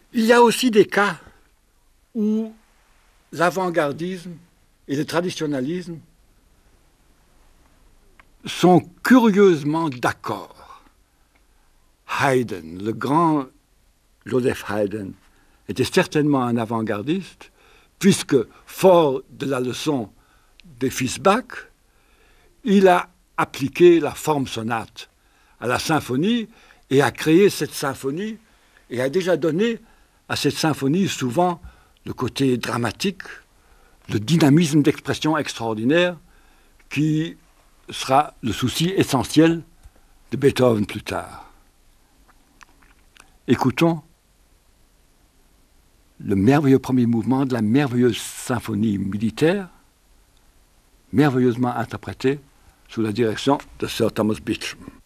Il y a aussi des cas où l'avant-gardisme et le traditionnalisme sont curieusement d'accord. Haydn, le grand Joseph Haydn, était certainement un avant-gardiste, puisque, fort de la leçon des fils Bach, il a appliqué la forme sonate à la symphonie et a créé cette symphonie et a déjà donné à cette symphonie souvent le côté dramatique, le dynamisme d'expression extraordinaire qui sera le souci essentiel de Beethoven plus tard. Écoutons le merveilleux premier mouvement de la merveilleuse symphonie militaire, merveilleusement interprétée sous la direction de Sir Thomas Beecham.